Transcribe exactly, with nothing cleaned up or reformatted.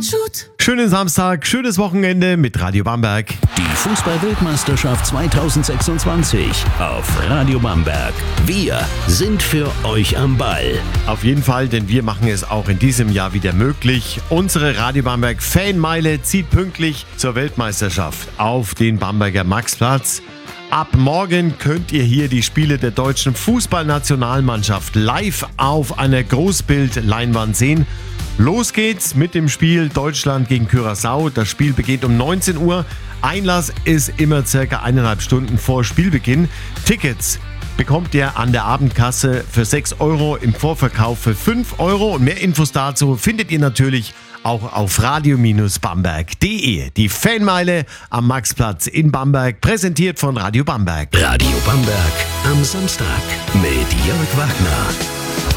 Schönen Samstag, schönes Wochenende mit Radio Bamberg. Die Fußball-Weltmeisterschaft zweitausendsechsundzwanzig auf Radio Bamberg. Wir sind für euch am Ball. Auf jeden Fall, denn wir machen es auch in diesem Jahr wieder möglich. Unsere Radio Bamberg Fanmeile zieht pünktlich zur Weltmeisterschaft auf den Bamberger Maxplatz. Ab morgen könnt ihr hier die Spiele der deutschen Fußballnationalmannschaft live auf einer Großbildleinwand sehen. Los geht's mit dem Spiel Deutschland gegen Curaçao. Das Spiel beginnt um neunzehn Uhr. Einlass ist immer circa eineinhalb Stunden vor Spielbeginn. Tickets bekommt ihr an der Abendkasse für sechs Euro, im Vorverkauf für fünf Euro. Und mehr Infos dazu findet ihr natürlich auch auf radio Bamberg punkt de. Die Fanmeile am Maxplatz in Bamberg, präsentiert von Radio Bamberg. Radio Bamberg am Samstag mit Jörg Wagner.